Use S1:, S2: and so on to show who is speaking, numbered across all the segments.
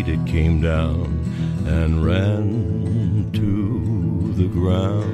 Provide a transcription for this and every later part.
S1: feet it came down and ran to the ground.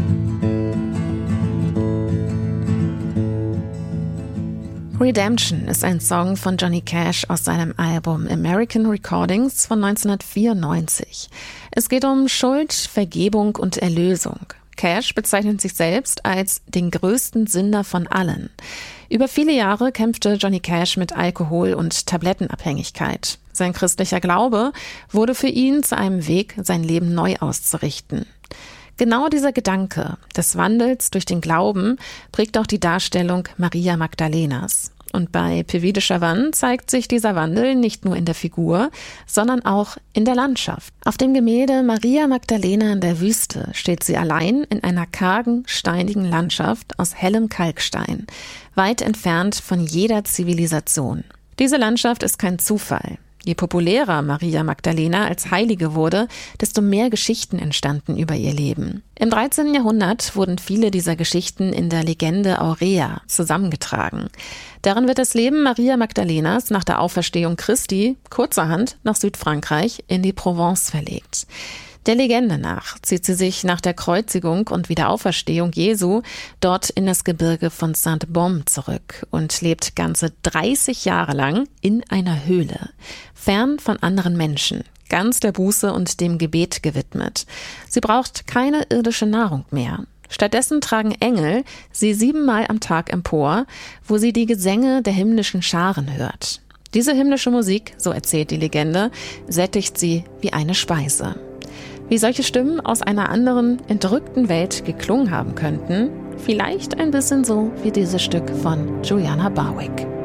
S2: Redemption ist ein Song von Johnny Cash aus seinem Album American Recordings von 1994. Es geht um Schuld, Vergebung und Erlösung. Cash bezeichnet sich selbst als den größten Sünder von allen. Über viele Jahre kämpfte Johnny Cash mit Alkohol- und Tablettenabhängigkeit. Sein christlicher Glaube wurde für ihn zu einem Weg, sein Leben neu auszurichten. Genau dieser Gedanke des Wandels durch den Glauben prägt auch die Darstellung Maria Magdalenas. Und bei P.V. de Chavannes zeigt sich dieser Wandel nicht nur in der Figur, sondern auch in der Landschaft. Auf dem Gemälde Maria Magdalena in der Wüste steht sie allein in einer kargen, steinigen Landschaft aus hellem Kalkstein, weit entfernt von jeder Zivilisation. Diese Landschaft ist kein Zufall. Je populärer Maria Magdalena als Heilige wurde, desto mehr Geschichten entstanden über ihr Leben. Im 13. Jahrhundert wurden viele dieser Geschichten in der Legende Aurea zusammengetragen. Darin wird das Leben Maria Magdalenas nach der Auferstehung Christi kurzerhand nach Südfrankreich in die Provence verlegt. Der Legende nach zieht sie sich nach der Kreuzigung und Wiederauferstehung Jesu dort in das Gebirge von Sainte-Baume zurück und lebt ganze 30 Jahre lang in einer Höhle, fern von anderen Menschen, ganz der Buße und dem Gebet gewidmet. Sie braucht keine irdische Nahrung mehr. Stattdessen tragen Engel sie 7-mal am Tag empor, wo sie die Gesänge der himmlischen Scharen hört. Diese himmlische Musik, so erzählt die Legende, sättigt sie wie eine Speise. Wie solche Stimmen aus einer anderen, entrückten Welt geklungen haben könnten, vielleicht ein bisschen so wie dieses Stück von Juliana Barwick.